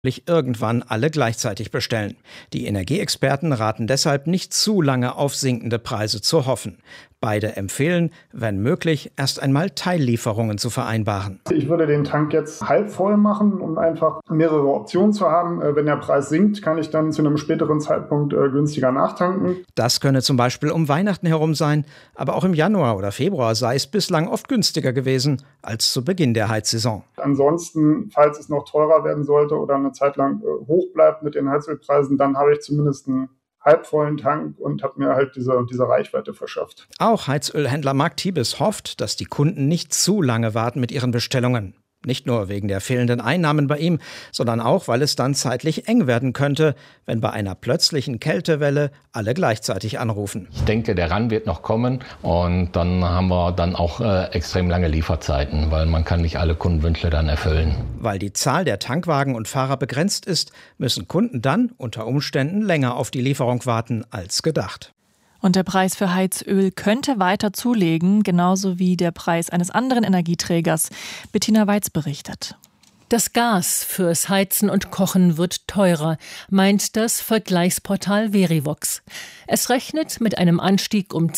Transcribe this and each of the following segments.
irgendwann alle gleichzeitig bestellen. Die Energieexperten raten deshalb, nicht zu lange auf sinkende Preise zu hoffen. Beide empfehlen, wenn möglich, erst einmal Teillieferungen zu vereinbaren. Ich würde den Tank jetzt halb voll machen, um einfach mehrere Optionen zu haben. Wenn der Preis sinkt, kann ich dann zu einem späteren Zeitpunkt günstiger nachtanken. Das könne zum Beispiel um Weihnachten herum sein, aber auch im Januar oder Februar sei es bislang oft günstiger gewesen als zu Beginn der Heizsaison. Ansonsten, falls es noch teurer werden sollte oder eine Zeit lang hoch bleibt mit den Heizölpreisen, dann habe ich zumindest einen halbvollen Tank und habe mir halt diese Reichweite verschafft. Auch Heizölhändler Mark Tiebes hofft, dass die Kunden nicht zu lange warten mit ihren Bestellungen. Nicht nur wegen der fehlenden Einnahmen bei ihm, sondern auch, weil es dann zeitlich eng werden könnte, wenn bei einer plötzlichen Kältewelle alle gleichzeitig anrufen. Ich denke, der Run wird noch kommen und dann haben wir dann auch extrem lange Lieferzeiten, weil man kann nicht alle Kundenwünsche dann erfüllen. Weil die Zahl der Tankwagen und Fahrer begrenzt ist, müssen Kunden dann unter Umständen länger auf die Lieferung warten als gedacht. Und der Preis für Heizöl könnte weiter zulegen, genauso wie der Preis eines anderen Energieträgers. Bettina Weiz berichtet. Das Gas fürs Heizen und Kochen wird teurer, meint das Vergleichsportal Verivox. Es rechnet mit einem Anstieg um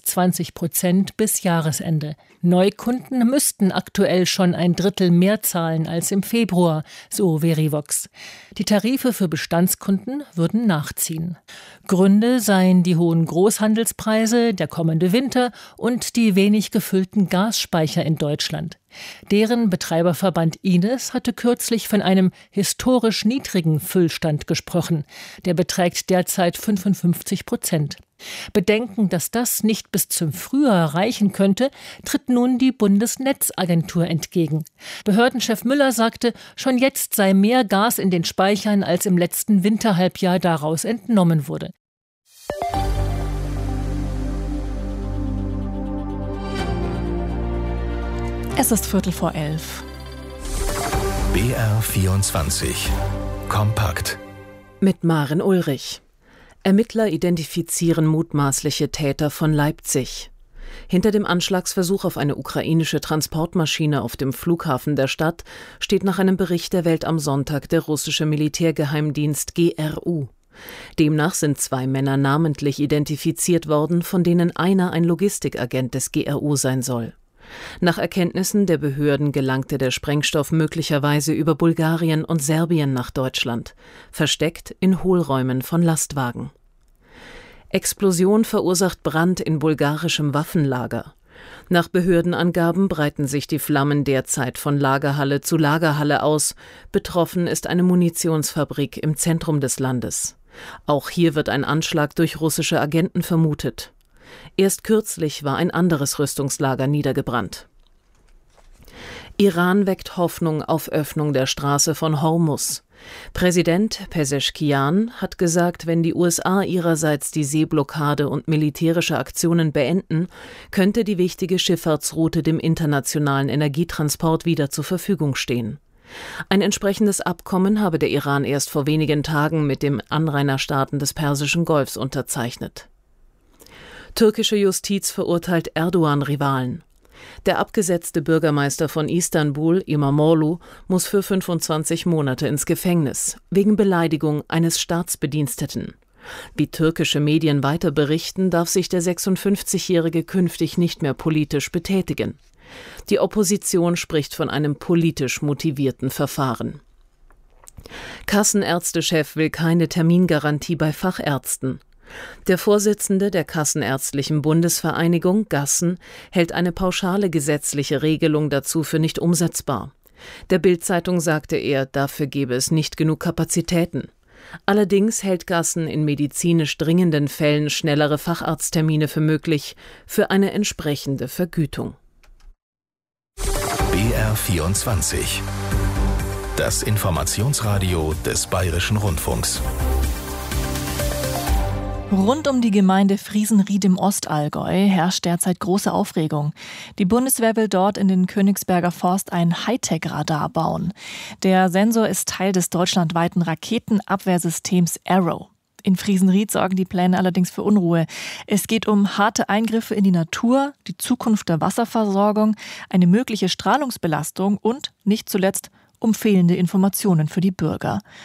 10-20% bis Jahresende. Neukunden müssten aktuell schon ein Drittel mehr zahlen als im Februar, so Verivox. Die Tarife für Bestandskunden würden nachziehen. Gründe seien die hohen Großhandelspreise, der kommende Winter und die wenig gefüllten Gasspeicher in Deutschland. Deren Betreiberverband Ines hatte kürzlich von einem historisch niedrigen Füllstand gesprochen. Der beträgt derzeit 55%. Bedenken, dass das nicht bis zum Frühjahr reichen könnte, tritt nun die Bundesnetzagentur entgegen. Behördenchef Müller sagte, schon jetzt sei mehr Gas in den Speichern, als im letzten Winterhalbjahr daraus entnommen wurde. Es ist 11:15. BR24 Kompakt mit Maren Ulrich. Ermittler identifizieren mutmaßliche Täter von Leipzig. Hinter dem Anschlagsversuch auf eine ukrainische Transportmaschine auf dem Flughafen der Stadt steht nach einem Bericht der Welt am Sonntag der russische Militärgeheimdienst GRU. Demnach sind 2 Männer namentlich identifiziert worden, von denen einer ein Logistikagent des GRU sein soll. Nach Erkenntnissen der Behörden gelangte der Sprengstoff möglicherweise über Bulgarien und Serbien nach Deutschland, versteckt in Hohlräumen von Lastwagen. Explosion verursacht Brand in bulgarischem Waffenlager. Nach Behördenangaben breiten sich die Flammen derzeit von Lagerhalle zu Lagerhalle aus. Betroffen ist eine Munitionsfabrik im Zentrum des Landes. Auch hier wird ein Anschlag durch russische Agenten vermutet. Erst kürzlich war ein anderes Rüstungslager niedergebrannt. Iran weckt Hoffnung auf Öffnung der Straße von Hormuz. Präsident Pezeshkian hat gesagt, wenn die USA ihrerseits die Seeblockade und militärische Aktionen beenden, könnte die wichtige Schifffahrtsroute dem internationalen Energietransport wieder zur Verfügung stehen. Ein entsprechendes Abkommen habe der Iran erst vor wenigen Tagen mit den Anrainerstaaten des Persischen Golfs unterzeichnet. Türkische Justiz verurteilt Erdogan-Rivalen. Der abgesetzte Bürgermeister von Istanbul, İmamoğlu, muss für 25 Monate ins Gefängnis, wegen Beleidigung eines Staatsbediensteten. Wie türkische Medien weiter berichten, darf sich der 56-Jährige künftig nicht mehr politisch betätigen. Die Opposition spricht von einem politisch motivierten Verfahren. Kassenärztechef will keine Termingarantie bei Fachärzten. Der Vorsitzende der Kassenärztlichen Bundesvereinigung, Gassen, hält eine pauschale gesetzliche Regelung dazu für nicht umsetzbar. Der Bild-Zeitung sagte er, dafür gebe es nicht genug Kapazitäten. Allerdings hält Gassen in medizinisch dringenden Fällen schnellere Facharzttermine für möglich, für eine entsprechende Vergütung. BR24 Das Informationsradio des Bayerischen Rundfunks. Rund um die Gemeinde Friesenried im Ostallgäu herrscht derzeit große Aufregung. Die Bundeswehr will dort in den Königsberger Forst ein Hightech-Radar bauen. Der Sensor ist Teil des deutschlandweiten Raketenabwehrsystems Arrow. In Friesenried sorgen die Pläne allerdings für Unruhe. Es geht um harte Eingriffe in die Natur, die Zukunft der Wasserversorgung, eine mögliche Strahlungsbelastung und, nicht zuletzt, um fehlende Informationen für die Bürger.